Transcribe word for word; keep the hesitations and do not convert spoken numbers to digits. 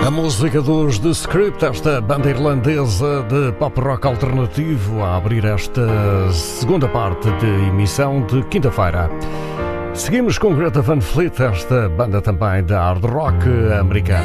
A música dos The Script, esta banda irlandesa de pop rock alternativo, a abrir esta segunda parte de emissão de quinta-feira. Seguimos com Greta Van Fleet, esta banda também da hard rock americana.